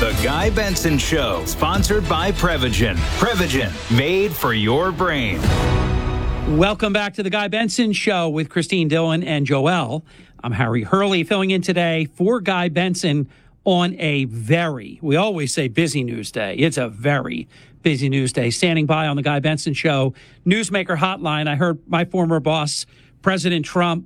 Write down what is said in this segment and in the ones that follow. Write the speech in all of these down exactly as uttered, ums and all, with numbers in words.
The Guy Benson Show, sponsored by Prevagen. Prevagen, made for your brain. Welcome back to The Guy Benson Show with Christine Dillon and Joel. I'm Harry Hurley, filling in today for Guy Benson on a very, we always say busy news day. It's a very busy news day. Standing by on The Guy Benson Show, Newsmaker Hotline, I heard my former boss, President Trump,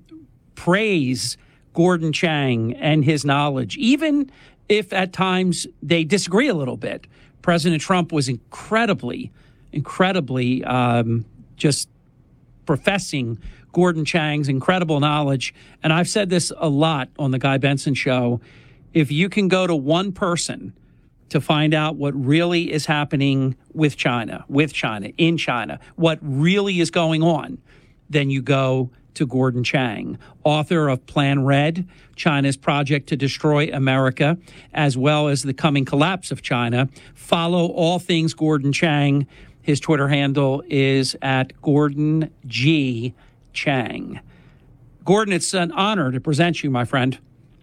praise Gordon Chang and his knowledge, even if at times they disagree a little bit. President Trump was incredibly, incredibly um, just professing Gordon Chang's incredible knowledge. And I've said this a lot on the Guy Benson Show. If you can go to one person to find out what really is happening with China, with China, in China, what really is going on, then you go to Gordon Chang, author of Plan Red, China's project to destroy America, as well as the coming collapse of China. Follow all things Gordon Chang. His Twitter handle is at Gordon G. Chang. Gordon, it's an honor to present you, my friend.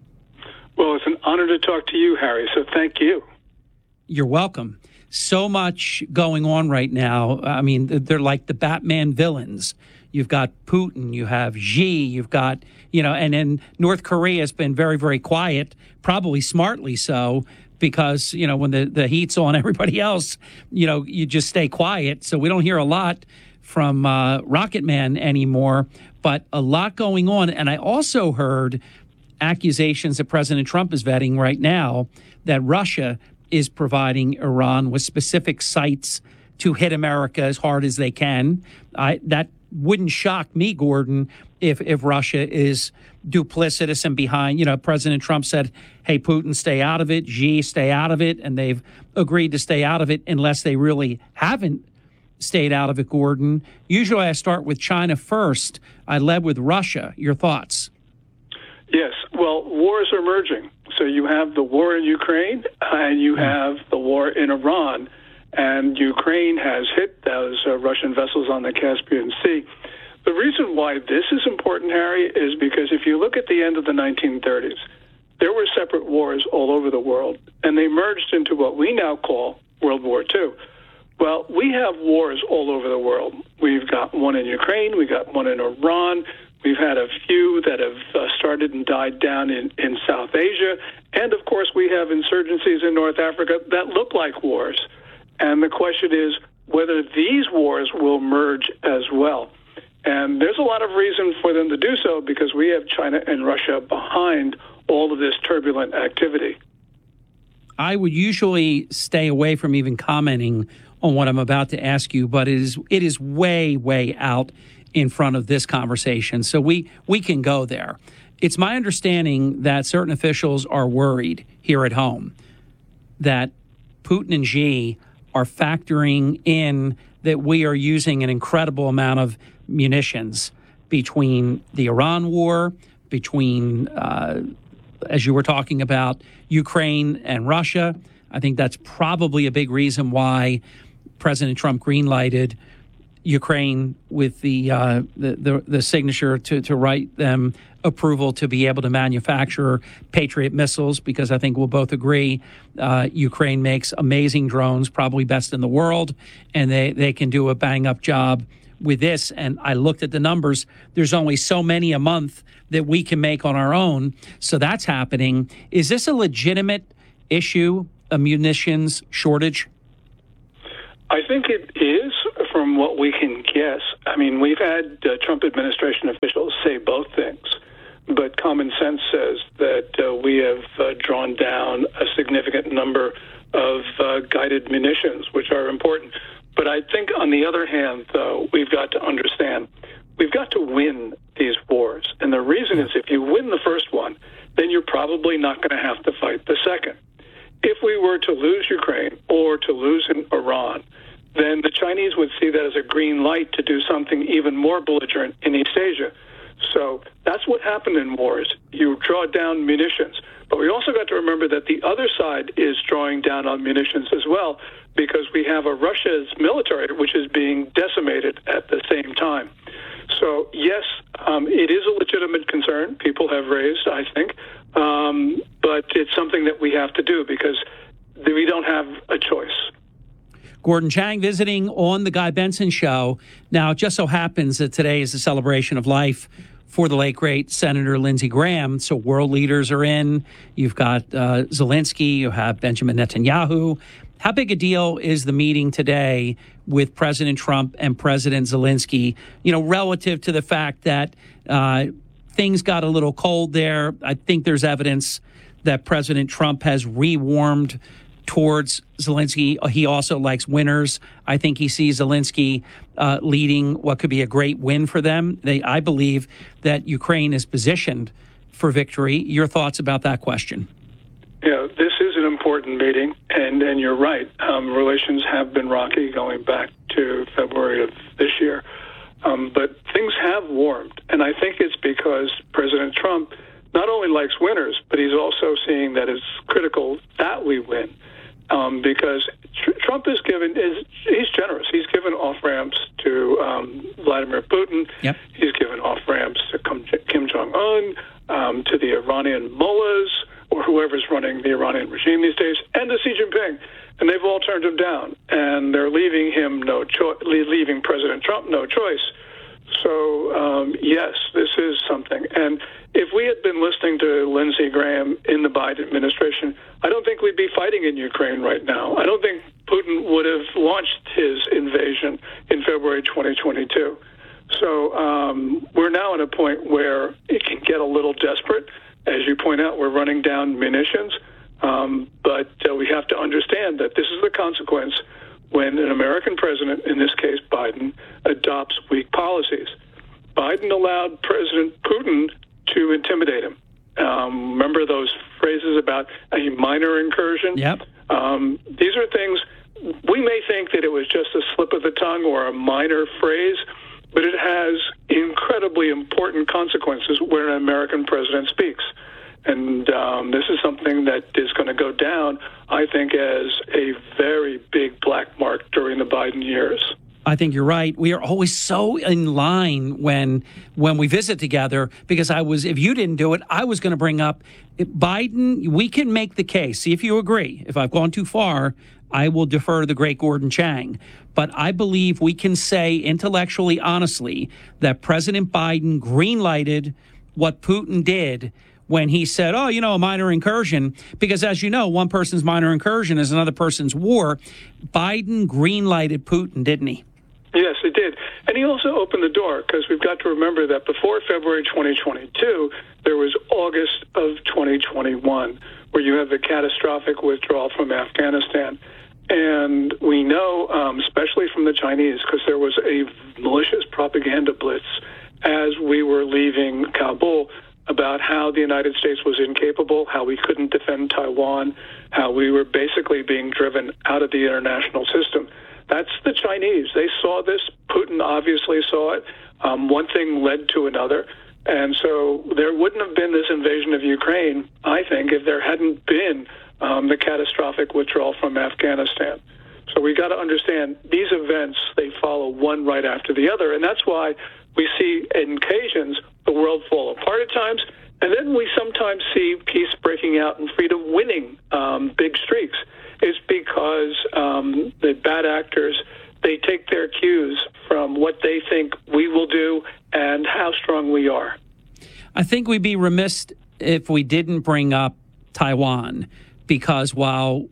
Well, it's an honor to talk to you, Harry, so thank you. You're welcome. So much going on right now. I mean, they're like the Batman villains. You've got Putin, you have Xi, you've got, you know, and then North Korea has been very, very quiet, probably smartly so, because, you know, when the, the heat's on everybody else, you know, you just stay quiet. So we don't hear a lot from uh, Rocket Man anymore, but a lot going on. And I also heard accusations that President Trump is vetting right now that Russia is providing Iran with specific sites to hit America as hard as they can. I, that wouldn't shock me, Gordon, if if Russia is duplicitous and behind. You know, President Trump said, hey, Putin, stay out of it. Xi, stay out of it. And they've agreed to stay out of it unless they really haven't stayed out of it, Gordon. Usually I start with China first. I led with Russia. Your thoughts? Yes. Well, wars are merging. So you have the war in Ukraine and you have the war in Iran. And Ukraine has hit those uh, Russian vessels on the Caspian Sea. The reason why this is important, Harry, is because if you look at the end of the nineteen thirties, there were separate wars all over the world, and they merged into what we now call World War Two. Well, we have wars all over the world. We've got one in Ukraine. We've got one in Iran. We've had a few that have uh, started and died down in, in South Asia. And, of course, we have insurgencies in North Africa that look like wars. And the question is whether these wars will merge as well. And there's a lot of reason for them to do so because we have China and Russia behind all of this turbulent activity. I would usually stay away from even commenting on what I'm about to ask you, but it is it is way, way out in front of this conversation. So we, we can go there. It's my understanding that certain officials are worried here at home that Putin and Xi are factoring in that we are using an incredible amount of munitions between the Iran war, between, uh, as you were talking about, Ukraine and Russia. I think that's probably a big reason why President Trump greenlighted Ukraine with the uh, the, the the signature to to write them approval to be able to manufacture Patriot missiles, because I think we'll both agree uh, Ukraine makes amazing drones, probably best in the world, and they, they can do a bang-up job with this. And I looked at the numbers. There's only so many a month that we can make on our own. So that's happening. Is this a legitimate issue, a munitions shortage? I think it is, from what we can guess. I mean, we've had uh, Trump administration officials say both things, but common sense says that uh, we have uh, drawn down a significant number of uh, guided munitions, which are important. But I think, on the other hand, though, we've got to understand, we've got to win these wars. And the reason is if you win the first one, then you're probably not going to have to fight the second. If we were to lose Ukraine or to lose in Iran, then the Chinese would see that as a green light to do something even more belligerent in East Asia. So that's what happened in wars. You draw down munitions. But we also got to remember that the other side is drawing down on munitions as well, because we have a Russia's military which is being decimated at the same time. So, yes, um, it is a legitimate concern people have raised, I think, um, but it's something that we have to do because we don't have a choice. Gordon Chang visiting on the Guy Benson Show. Now, it just so happens that today is a celebration of life for the late, great Senator Lindsey Graham. So world leaders are in. You've got uh, Zelensky. You have Benjamin Netanyahu. How big a deal is the meeting today with President Trump and President Zelensky, you know, relative to the fact that uh, things got a little cold there? I think there's evidence that President Trump has re-warmed towards Zelensky. He also likes winners. I think he sees Zelensky uh, leading what could be a great win for them. They, I believe that Ukraine is positioned for victory. Your thoughts about that question? Yeah, this is an important meeting, and, and you're right. Um, relations have been rocky going back to February of this year. Um, but things have warmed, and I think it's because President Trump not only likes winners, but he's also seeing that it's critical that we win. Um, because tr- Trump is given, is he's generous. He's given off-ramps to um, Vladimir Putin. Yep. He's given off-ramps to Kim Jong-un, um, to the Iranian mullahs, or whoever's running the Iranian regime these days, and to Xi Jinping. And they've all turned him down. And they're leaving him no choice, leaving President Trump no choice. So, um, yes, this is something. And if we had been listening to Lindsey Graham in the Biden administration, I don't think we'd be fighting in Ukraine right now. I don't think Putin would have launched his invasion in February twenty twenty-two. So um, we're now at a point where it can get a little desperate. As you point out, we're running down munitions. Um, but uh, we have to understand that this is the consequence when an American president, in this case Biden, adopts weak policies. Biden allowed President Putin to intimidate him. Um, remember those phrases about a minor incursion? Yep. Um, these are things, we may think that it was just a slip of the tongue or a minor phrase, but it has incredibly important consequences when an American president speaks. And um, this is something that is going to go down, I think, as a very big black mark during the Biden years. I think you're right. We are always so in line when when we visit together, because I was, if you didn't do it, I was going to bring up Biden. We can make the case. See if you agree. If I've gone too far, I will defer to the great Gordon Chang. But I believe we can say intellectually, honestly, that President Biden greenlighted what Putin did when he said, oh, you know, a minor incursion, because as you know, one person's minor incursion is another person's war. Biden greenlighted Putin, didn't he? Yes, he did. And he also opened the door, because we've got to remember that before February twenty twenty-two, there was August of twenty twenty-one, where you have the catastrophic withdrawal from Afghanistan. And we know, um, especially from the Chinese, because there was a malicious propaganda blitz as we were leaving Kabul, about how the United States was incapable, how we couldn't defend Taiwan, how we were basically being driven out of the international system. That's the Chinese. They saw this. Putin obviously saw it. Um, one thing led to another. And so there wouldn't have been this invasion of Ukraine, I think, if there hadn't been um, the catastrophic withdrawal from Afghanistan. So we got to understand these events, they follow one right after the other. And that's why we see, in occasions, the world fall apart at times, and then we sometimes see peace breaking out and freedom winning um, big streaks. It's because um, the bad actors, they take their cues from what they think we will do and how strong we are. I think we'd be remiss if we didn't bring up Taiwan, because while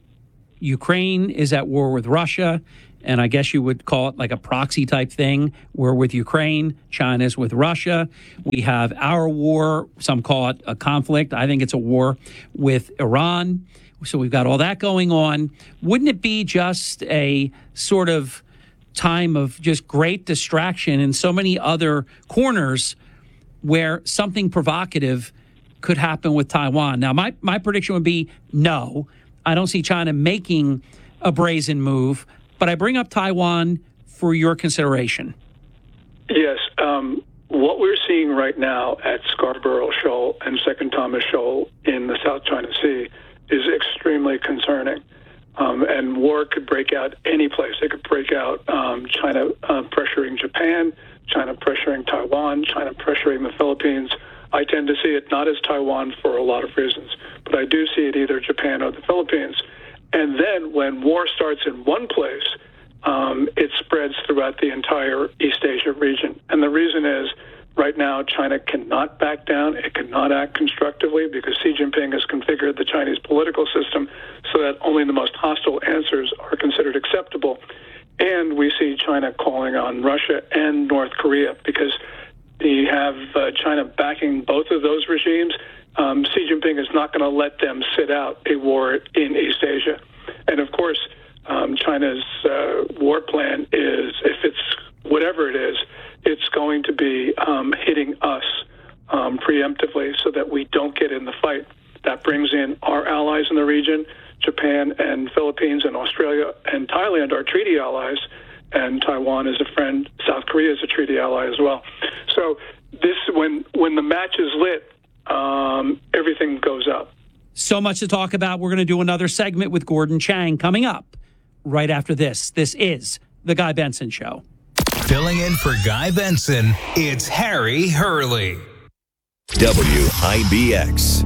Ukraine is at war with Russia, and I guess you would call it like a proxy type thing. We're with Ukraine. China's with Russia. We have our war. Some call it a conflict. I think it's a war with Iran. So we've got all that going on. Wouldn't it be just a sort of time of just great distraction in so many other corners where something provocative could happen with Taiwan? Now, my, my prediction would be no. I don't see China making a brazen move. But I bring up Taiwan for your consideration. Yes. Um, what we're seeing right now at Scarborough Shoal and Second Thomas Shoal in the South China Sea is extremely concerning. Um, and war could break out any place. It could break out um, China uh, pressuring Japan, China pressuring Taiwan, China pressuring the Philippines. I tend to see it not as Taiwan for a lot of reasons, but I do see it either Japan or the Philippines. And then when war starts in one place, um, it spreads throughout the entire East Asia region. And the reason is, right now, China cannot back down. It cannot act constructively because Xi Jinping has configured the Chinese political system so that only the most hostile answers are considered acceptable. And we see China calling on Russia and North Korea because you have uh, China backing both of those regimes. Um, Xi Jinping is not going to let them sit out a war in East Asia. And of course, um, China's uh, war plan is, if it's whatever it is, it's going to be um, hitting us um, preemptively so that we don't get in the fight. That brings in our allies in the region, Japan and Philippines and Australia and Thailand, our treaty allies, and Taiwan is a friend. South Korea is a treaty ally as well. So this, when when the match is lit, um, everything goes up. So much to talk about. We're going to do another segment with Gordon Chang coming up right after this. This is The Guy Benson Show. Filling in for Guy Benson, it's Harry Hurley. W I B X.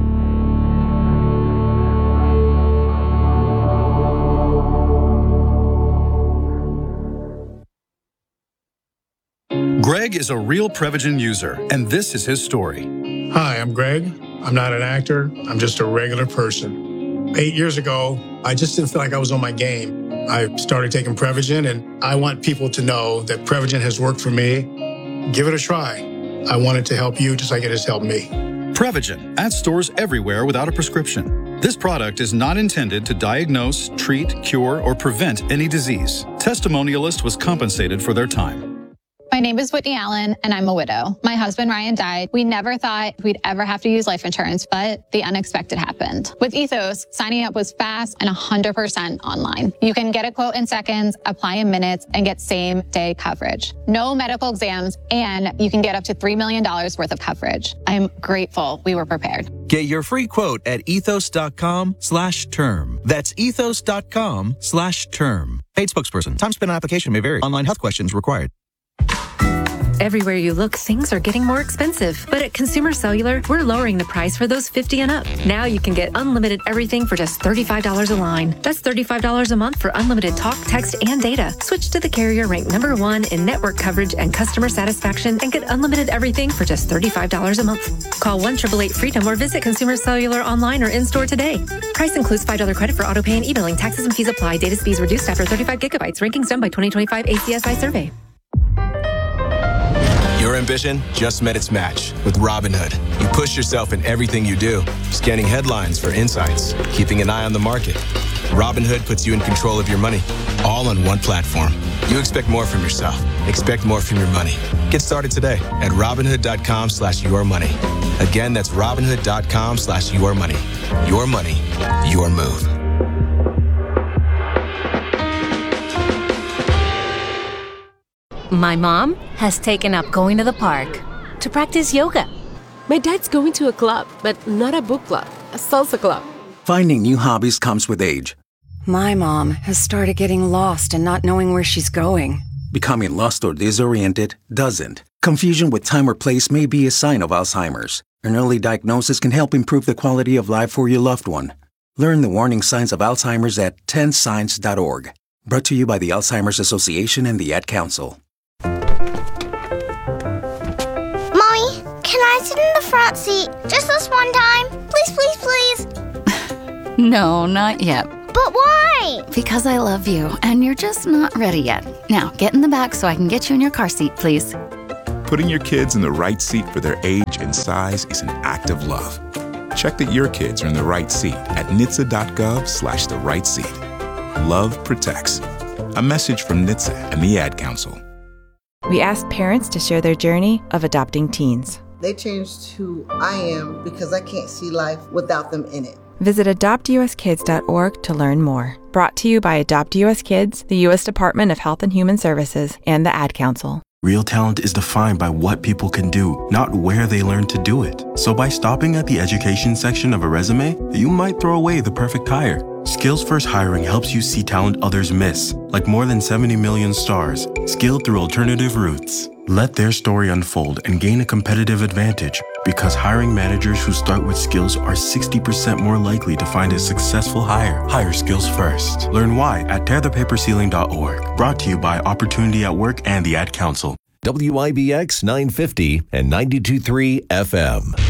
Greg is a real Prevagen user, and this is his story. Hi, I'm Greg. I'm not an actor. I'm just a regular person. Eight years ago, I just didn't feel like I was on my game. I started taking Prevagen, and I want people to know that Prevagen has worked for me. Give it a try. I want it to help you just like it has helped me. Prevagen, at stores everywhere without a prescription. This product is not intended to diagnose, treat, cure, or prevent any disease. Testimonialist was compensated for their time. My name is Whitney Allen, and I'm a widow. My husband, Ryan, died. We never thought we'd ever have to use life insurance, but the unexpected happened. With Ethos, signing up was fast and one hundred percent online. You can get a quote in seconds, apply in minutes, and get same-day coverage. No medical exams, and you can get up to three million dollars worth of coverage. I'm grateful we were prepared. Get your free quote at ethos.com slash term. That's ethos.com slash term. Paid spokesperson. Time spent on application may vary. Online health questions required. Everywhere you look, things are getting more expensive. But at Consumer Cellular, we're lowering the price for those fifty and up. Now you can get unlimited everything for just thirty-five dollars a line. That's thirty-five dollars a month for unlimited talk, text, and data. Switch to the carrier ranked number one in network coverage and customer satisfaction and get unlimited everything for just thirty-five dollars a month. Call one eight eight eight freedom or visit Consumer Cellular online or in-store today. Price includes five dollars credit for auto pay and e-billing. Taxes and fees apply. Data speeds reduced after thirty-five gigabytes. Rankings done by twenty twenty-five A C S I survey. Your ambition just met its match with Robinhood. You push yourself in everything you do, scanning headlines for insights, keeping an eye on the market. Robinhood puts you in control of your money, all on one platform. You expect more from yourself. Expect more from your money. Get started today at Robinhood.com slash your money. Again, that's Robinhood.com slash your money. Your money, your move. My mom has taken up going to the park to practice yoga. My dad's going to a club, but not a book club, a salsa club. Finding new hobbies comes with age. My mom has started getting lost and not knowing where she's going. Becoming lost or disoriented doesn't. Confusion with time or place may be a sign of Alzheimer's. An early diagnosis can help improve the quality of life for your loved one. Learn the warning signs of Alzheimer's at ten signs dot org. Brought to you by the Alzheimer's Association and the Ad Council. Can I sit in the front seat just this one time? Please, please, please. No, not yet. But why? Because I love you, and you're just not ready yet. Now, get in the back so I can get you in your car seat, please. Putting your kids in the right seat for their age and size is an act of love. Check that your kids are in the right seat at N H T S A dot gov slash the right seat. Love protects. A message from N H T S A and the Ad Council. We asked parents to share their journey of adopting teens. They changed who I am because I can't see life without them in it. Visit adopt u s kids dot org to learn more. Brought to you by Adopt U S Kids, the U S Department of Health and Human Services, and the Ad Council. Real talent is defined by what people can do, not where they learn to do it. So by stopping at the education section of a resume, you might throw away the perfect hire. Skills First Hiring helps you see talent others miss, like more than seventy million stars, skilled through alternative routes. Let their story unfold and gain a competitive advantage. Because hiring managers who start with skills are sixty percent more likely to find a successful hire. Hire skills first. Learn why at tear the paper ceiling dot org. Brought to you by Opportunity at Work and the Ad Council. W I B X nine fifty and ninety-two point three F M.